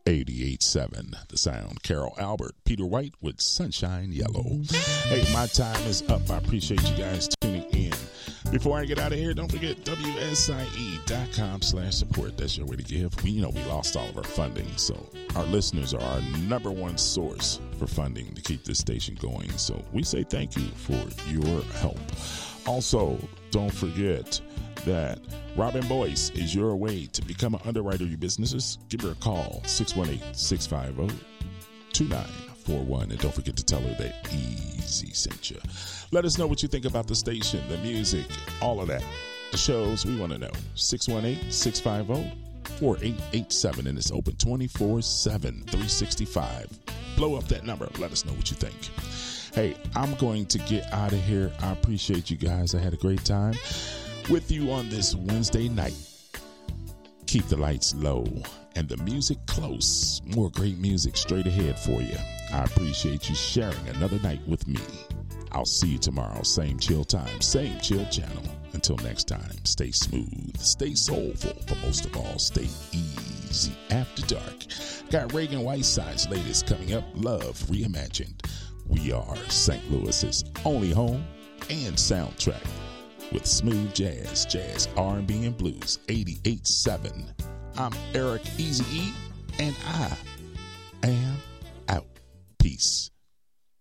88.7 The Sound. Carol Albert, Peter White with Sunshine Yellow. Hey, my time is up. I appreciate you guys tuning in. Before I get out of here, don't forget WSIE.com/support. That's your way to give. We lost all of our funding, so our listeners are our number one source for funding to keep this station going. So we say thank you for your help. Also, don't forget that Robin Boyce is your way to become an underwriter of your businesses. Give her a call, 618-650-2941. And don't forget to tell her that Easy sent you. Let us know what you think about the station, the music, all of that. The shows, we want to know. 618-650-4887. And it's open 24/7, 365. Blow up that number. Let us know what you think. Hey, I'm going to get out of here. I appreciate you guys. I had a great time with you on this Wednesday night. Keep the lights low and the music close. More great music straight ahead for you. I appreciate you sharing another night with me. I'll see you tomorrow. Same chill time, same chill channel. Until next time, stay smooth, stay soulful, but most of all, stay easy after dark. Got Reagan Whiteside's latest coming up, Love Reimagined. We are St. Louis's only home and soundtrack with smooth jazz, R&B, and blues. 88.7. I'm Eric Easy E, and I am out. Peace.